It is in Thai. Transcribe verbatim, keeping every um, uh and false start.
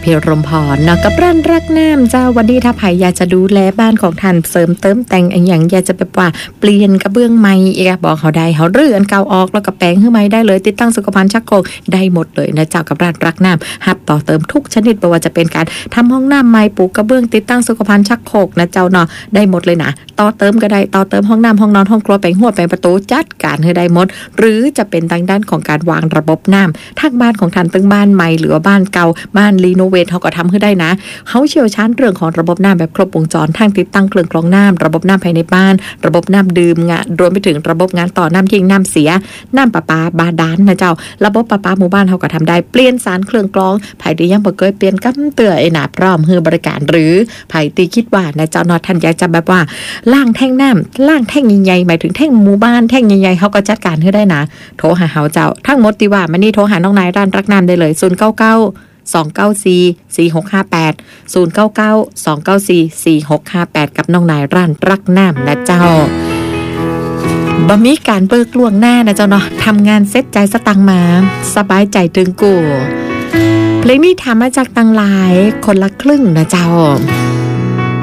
พิรมพรเนาะกับร้านรักน้ำเจ้าวันนี้ถ้าไผ่อยากจะดูแลบ้านของท่านเสริมเติมแต่งอันอย่างอยากจะแบบว่าเปลี่ยนกระเบื้องใหม่เอกบอกเขาได้เขาเรื่อนเก่าออกแล้วก็แปลงขึ้นใหม่ได้เลยติดตั้งสุขภัณฑ์ชักโครกได้หมดเลยนะเจ้ากับร้านรักน้ำฮับต่อเติมทุกชนิดไม่ว่าจะเป็นการทำห้องน้ำใหม่ปลูกกระเบื้องติดตั้งสุขภัณฑ์ชักโครกนะเจ้าเนาะได้หมดเลยนะต่อเติมก็ได้ต่อเติมห้องน้ำห้องนอนห้องครัวแปลงหัวแปลงประตูจัดการให้ได้หมดหรือจะเป็นทางด้านของการวางระบบน้ำทางบ้านของท่านตึงบ้านใหม่หรือว่าบ้านเก่าบ้านรีโนเวทเขาก็ทำให้ได้นะเขาเชี่ยวชาญเรื่องของระบบน้ำแบบครบวงจรทั้งติดตั้งเครื่องกรองน้ำระบบน้ำภายในบ้านระบบน้ำดื่มงะรวมไปถึงระบบงานต่อน้ำทิ้งน้ำเสียน้ำประปาบาดาลนะเจ้าระบบประปาหมู่บ้านเขาก็ทำได้เปลี่ยนสารเครื่องกรองภายดียังบ่เคยเปลี่ยนกำเตือไอ้หนาพร้อมให้บริการหรือภายตีคิดว่านะเจ้านอท่านอยากจะแบบว่าล่างแท่งน้ำล่างแท่งใหญ่ๆหมายถึงแท่งหมู่บ้านแท่งใหญ่ๆเขาก็จัดการให้ได้นะโทรหาเฮาเจ้าทั้งหมดที่ว่ามันนี่โทรหาน้องนายร้านรักน้ำได้เลยศูนย์ เก้า เก้า สอง เก้า สี่ สี่ หก ห้า แปด ศูนย์ เก้า เก้า สอง เก้า สี่ สี่ หก ห้า แปดกับน้องนายร้านรักน้ำนะเจ้าบ่มีการเบิกล่วงหน้านะเจ้าเนาะทำงานเซ็ตใจสตังมาสบายใจถึงกูเพลงนี้ทำมาจากตังหลายคนละครึ่งนะเจ้า